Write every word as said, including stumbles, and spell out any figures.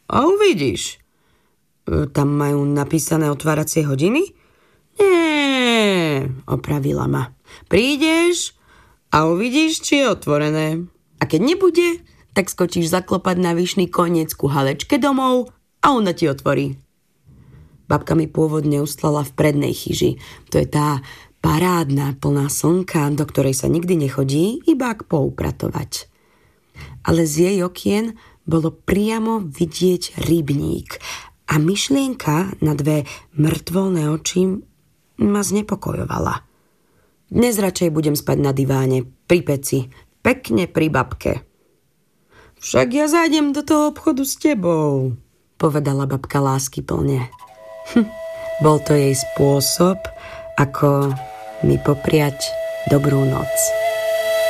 a uvidíš. Tam majú napísané otváracie hodiny? Nie, opravila ma. Prídeš a uvidíš, či je otvorené. A keď nebude, tak skočíš zaklopať na vyšný koniec ku Halečke domov a ona ti otvorí. Babka mi pôvodne ustlala v prednej chyži. To je tá parádna, plná slnka, do ktorej sa nikdy nechodí, iba ak poupratovať. Ale z jej okien bolo priamo vidieť rybník a myšlienka na dve mŕtvolné oči ma znepokojovala. Dnes radšej budem spať na diváne, pri peci, pekne pri babke. Však ja zájdem do toho obchodu s tebou, povedala babka láskyplne. Hm, bol to jej spôsob, ako mi popriať dobrú noc.